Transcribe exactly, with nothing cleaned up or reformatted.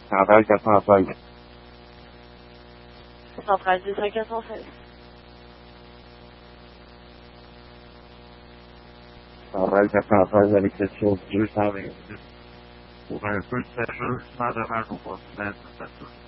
Centrale quatre cent seize. Centrale deux cent quatre cent seize. Centrale quatre cent seize avec quelque chose deux cent vingt-six. Pour un peu de sécheuse, sans dommage au possible, c'est ça.